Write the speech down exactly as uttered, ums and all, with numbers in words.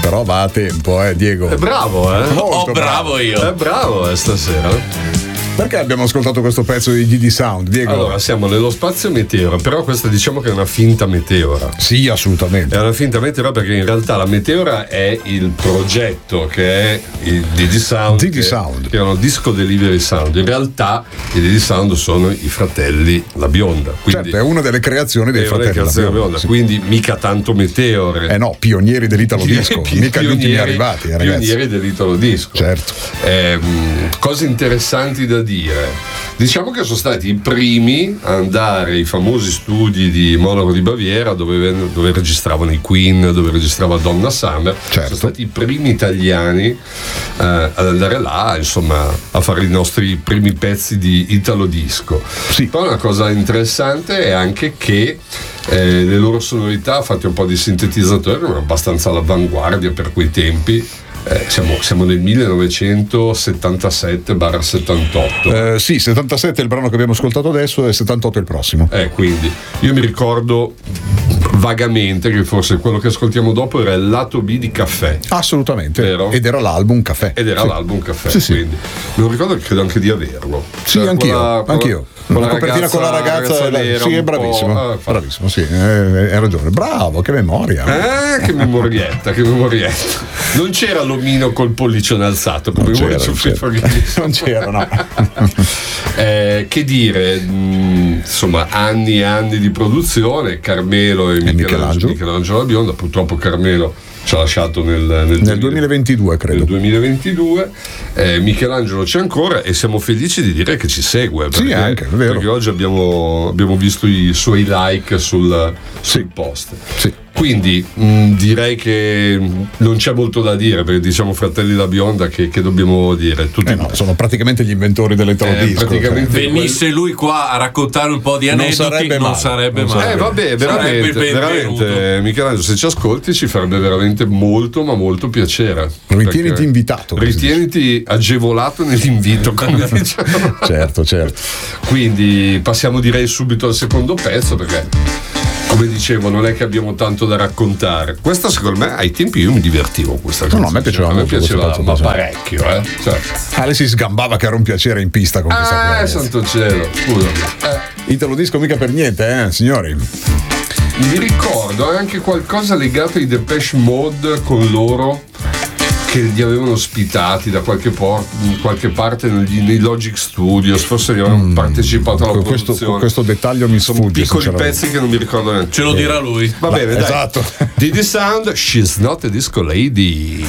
però va a tempo, eh, Diego. È bravo, eh? Molto Oh, bravo io. È bravo eh, stasera. Perché abbiamo ascoltato questo pezzo di G D Sound, Diego? Allora, siamo nello spazio Meteora, però questa diciamo che è una finta Meteora. Sì, assolutamente. È una finta Meteora perché in realtà la Meteora è il progetto che è il D D Sound, D D che, Sound. che è un disco delivery sound. In realtà i D D Sound sono i fratelli La Bionda. Quindi Certo, è una delle creazioni dei è una fratelli La creazione Bionda, Bionda, sì. quindi mica tanto Meteore. Eh no, pionieri dell'Italo Disco, Pi- mica gli ultimi pionieri- arrivati, eh, ragazzi. Pionieri dell'Italo Disco. Certo. Ehm, cose interessanti da dire. Diciamo che sono stati i primi a andare ai famosi studi di Monaco di Baviera dove, dove registravano i Queen, dove registrava Donna Summer. Certo. Sono stati i primi italiani eh, ad andare là, insomma, a fare i nostri primi pezzi di Italo Disco. Sì. Poi una cosa interessante è anche che eh, le loro sonorità, fatte un po' di sintetizzatori, erano abbastanza all'avanguardia per quei tempi. Eh, siamo, siamo nel millenovecentosettantasette settantotto. Eh, sì, settantasette è il brano che abbiamo ascoltato adesso e settantotto è il prossimo. Eh, quindi io mi ricordo vagamente che forse quello che ascoltiamo dopo era il lato B di Caffè. Assolutamente. Vero? Ed era l'album Caffè. Ed era Sì. l'album Caffè, Sì, sì. quindi me lo ricordo, credo anche di averlo. Sì, Cioè, anch'io, quella- quella- anch'io. quella La copertina con la ragazza, nera, sì, è un po', bravissimo. eh, fa- Bravissimo, sì, eh, hai ragione. Bravo, che memoria. Eh, che memorietta, che memorietta. Non c'era l'omino col pollicione alzato come Non vuole c'era, su non c'era. Free Non c'era, no. Eh, che dire, mh, insomma, anni e anni di produzione. Carmelo e, E Michelangelo, Michelangelo. Michelangelo La Bionda. Purtroppo Carmelo ci ha lasciato nel, nel, Nel duemilaventidue, credo. nel duemilaventidue. Eh, Michelangelo c'è ancora e siamo felici di dire che ci segue. Perché, Sì, anche, è vero. perché oggi abbiamo, abbiamo visto i suoi like sul, sul post. Sì. Quindi mh, direi che non c'è molto da dire, perché diciamo fratelli La Bionda, che, che dobbiamo dire? Tutti Eh no, sono praticamente gli inventori dell'Italo Eh, Disco. praticamente- cioè. Venisse lui qua a raccontare un po' di Non aneddoti, sarebbe non male. sarebbe Non male. Eh vabbè, Sarebbe veramente, benvenuto. veramente Michelangelo, se ci ascolti ci farebbe veramente molto ma molto piacere. Ritieniti Perché- invitato, come si Ritieniti agevolato nell'invito, come diciamo. Certo, certo. Quindi passiamo direi subito al secondo pezzo, perché come dicevo non è che abbiamo tanto da raccontare. Questa secondo me ai tempi io mi divertivo con questa No, no, canzone. a me piaceva a me molto questo piaceva pezzo, ma piaceva. parecchio, eh. Cioè, Ale si sgambava che era un piacere in pista con questa ah, cosa. santo cielo, scusami. Eh. Italo Disco mica per niente, eh, signori. Mi ricordo anche qualcosa legato ai Depeche Mode con loro, che li avevano ospitati da qualche, por- in qualche parte negli, nei Logic Studios, forse avevano partecipato alla Con questo, produzione. con questo dettaglio mi Sono sfugge. piccoli sinceramente. pezzi che non mi ricordo neanche. Ce lo dirà lui. Va bene, dai. Esatto. D D Sound, She's Not a Disco Lady.